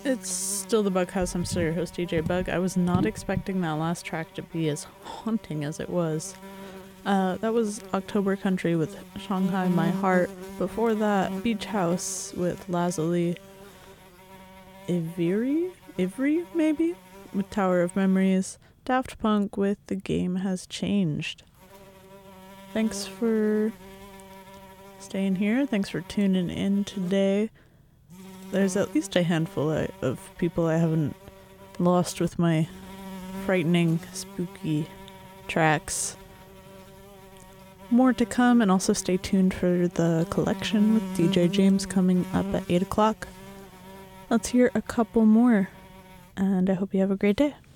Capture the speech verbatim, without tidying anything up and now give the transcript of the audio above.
It's still the Bug House. I'm still your host, D J Bug. I was not expecting that last track to be as haunting as it was. Uh, that was October Country with Shanghai My Heart. Before that, Beach House with Lazuli. Iviri? Ivry, maybe? With Tower of Memories. Daft Punk with The Game Has Changed. Thanks for staying here. Thanks for tuning in today. There's at least a handful of people I haven't lost with my frightening, spooky tracks. More to come, and also stay tuned for the collection with D J James coming up at eight o'clock. Let's hear a couple more, and I hope you have a great day.